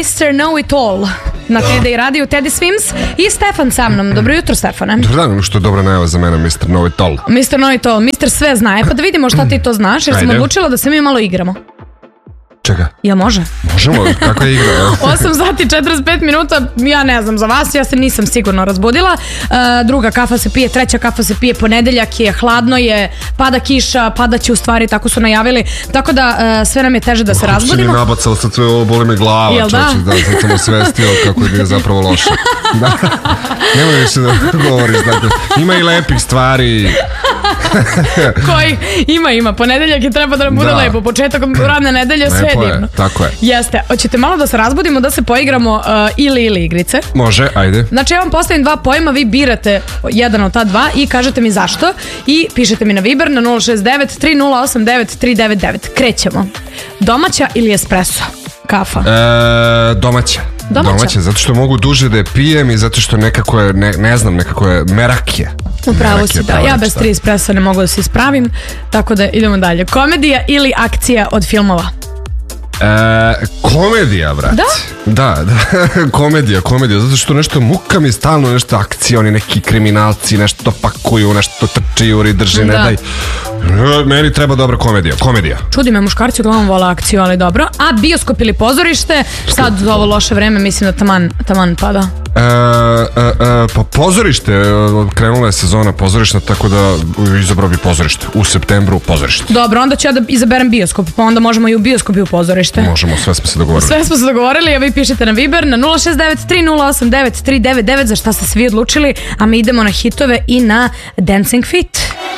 Mr. Know It All na TD radiju, Teddy Swims i Stefan sa mnom. Dobro jutro, Stefane. Dobar dan, što je dobra najava za mene, Mr. Know It All. Mr. Know It All, Mr. Sve zna. Pa da vidimo šta ti to znaš, jer sam odlučila da se mi malo igramo. Čega? Jel može? Možemo, kako je igra? 8 sati 45 minuta, ja ne znam za vas, ja se nisam sigurno razbudila. Druga kafa se pije, treća kafa se pije, ponedeljak je, hladno je, pada kiša, padaće u stvari, tako su najavili. Tako da sve nam je teže da se razbudimo. Si mi nabacala, sad sve ovo boli me glava, jel čoče, da, sad sam osvestio kako je zapravo loše. Da. Nemoj više da govoriš, dakle, ima i lepih stvari. Koji? Ima. Ponedeljak je treba da nam bude lepo. Početak radne nedelje, sve je divno. Tako je. Jeste. Hoćete malo da se razbudimo, da se poigramo ili igrice? Može, ajde. Znači ja vam postavim dva pojma, vi birate jedan od ta dva i kažete mi zašto i pišete mi na Viber na 069 3089 399. Krećemo. Domaća ili espresso? Kafa? Domaća, zato što mogu duže da je pijem i zato što nekako je, ne znam, nekako je merakije. Upravo si, da. Ja bez 3 espressa ne mogu da se ispravim, tako da idemo dalje. Komedija ili akcija od filmova? Komedija, brat. Da, komedija, zato što nešto muka mi stalno, nešto akcija, oni neki kriminalci, nešto pakuju, nešto trči, juri, drži, ne daj. Meni treba dobra komedija. Čudi me, muškarci uglavnom vole akciju, ali dobro. A bioskop ili pozorište? Sad za ovo loše vreme mislim da taman pada. Pa pozorište, krenula je sezona pozorišta, tako da izabrao bi pozorište. U septembru pozorište. Dobro, onda ću ja da izaberem bioskop, pa onda možemo i u bioskop i u pozorište. Možemo, sve smo se dogovorili. A vi pišete na Viber na 069 3089 399 za šta ste svi odlučili, a mi idemo na hitove i na Dancing Feet.